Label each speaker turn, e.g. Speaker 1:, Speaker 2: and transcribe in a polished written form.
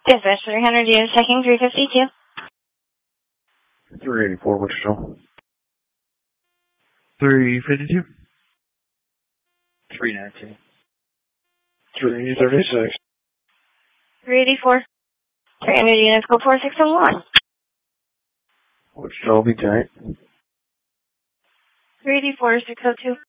Speaker 1: Dispatch 300 units, checking 352.
Speaker 2: 384, what's your show?
Speaker 3: 352.
Speaker 2: 392. 336.
Speaker 1: 384. 300 units, go 4611.
Speaker 2: What's your show? Be tight.
Speaker 1: 384, 602.